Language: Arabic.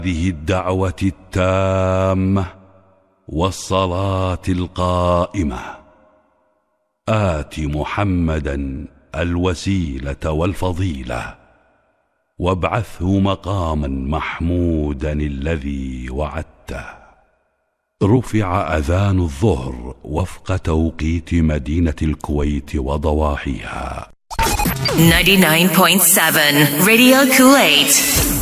هذه الدعوة التامة والصلاة القائمة آت محمدا الوسيلة والفضيلة وابعثه مقاما محمودا الذي وعدته. رفع أذان الظهر وفق توقيت مدينة الكويت وضواحيها. 99.7 Radio Kuwait.